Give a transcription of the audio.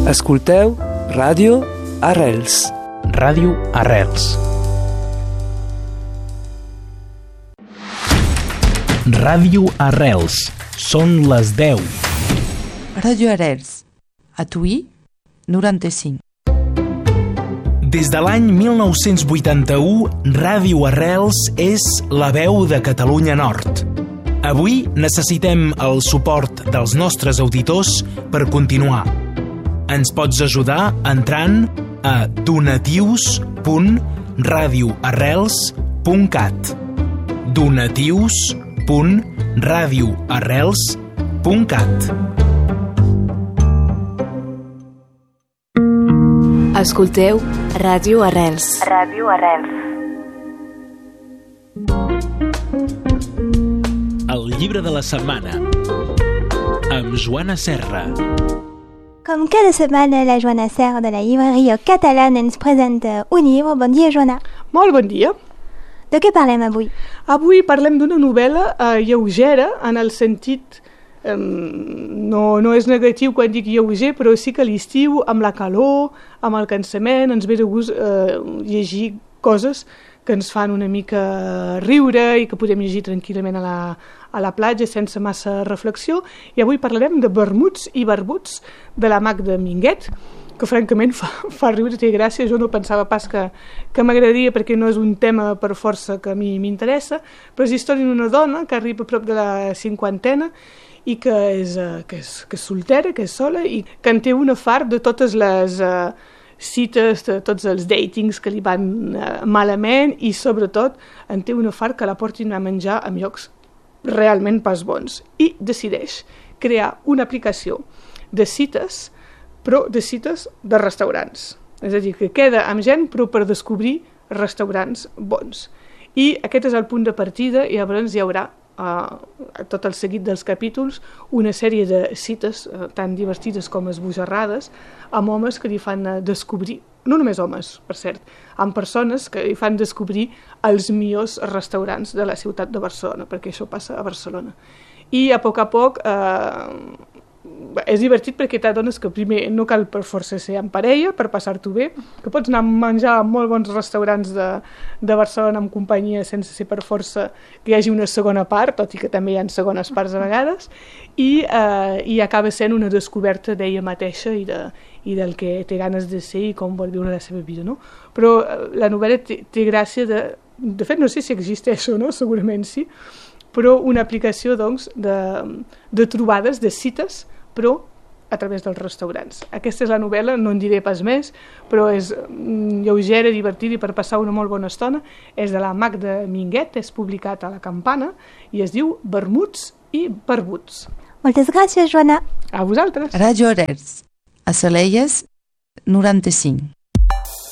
Escolteu Ràdio Arrels. Ràdio Arrels. Ràdio Arrels. Són les 10. Ràdio Arrels. A Tuí, 95. Des de l'any 1981, Ràdio Arrels és la veu de Catalunya Nord. Avui necessitem el suport dels nostres auditors per continuar. Ens pots ajudar entrant a donatius.radioarrels.cat donatius.radioarrels.cat. Escolteu Ràdio Arrels. Ràdio Arrels. El llibre de la setmana amb Joana Serra. Com cada setmana, la Joana Serra de la llibreria catalana ens presenta un llibre. Bon dia, Joana. Molt bon dia. De què parlem avui? Avui parlem d'una novel·la lleugera, en el sentit, no és negatiu quan dic lleuger, però sí que a l'estiu, amb la calor, amb el cansament, ens ve de gust llegir coses que ens fan una mica riure i que podem llegir tranquil·lament a la platja sense massa reflexió. I avui parlarem de vermuts i barbuts de la Magda Minguet, que francament fa riure, té gràcia. Jo no pensava pas que m'agradaria, perquè no és un tema per força que a mi m'interessa, però és la història d'una dona que arriba a prop de la cinquantena i que és soltera, que és sola, i que en té una fart de totes les cites, de tots els datings que li van malament, i sobretot en té una fart que la portin a menjar en llocs realment pas bons. I decideix crear una aplicació de cites, però de cites de restaurants. És a dir, que queda amb gent però per descobrir restaurants bons. I aquest és el punt de partida, i llavors hi haurà a tot el seguit dels capítols una sèrie de cites tan divertides com esbojarrades amb homes que li fan descobrir, no només homes, per cert, amb persones que li fan descobrir els millors restaurants de la ciutat de Barcelona, perquè això passa a Barcelona. I a poc és divertit perquè t'ha dones que primer no cal per força ser en parella per passar-t'ho bé, que pots anar a menjar a molt bons restaurants de Barcelona amb companyia sense ser per força que hi hagi una segona part, tot i que també hi ha segones parts a vegades, i acaba sent una descoberta d'ella mateixa i del que té ganes de ser i com vol viure la seva vida, no? Però la novel·la té gràcia de fet no sé si existeix o no, segurament sí, però una aplicació doncs de trobades, de cites, però a través dels restaurants. Aquesta és la novel·la, no en diré pas més, però és lleugera, divertida i per passar una molt bona estona. És de la Magda Minguet, és publicat a La Campana i es diu Vermuts i barbuts. Moltes gràcies, Joana. A vosaltres. Ràdio Arrels. A Salelles, 95.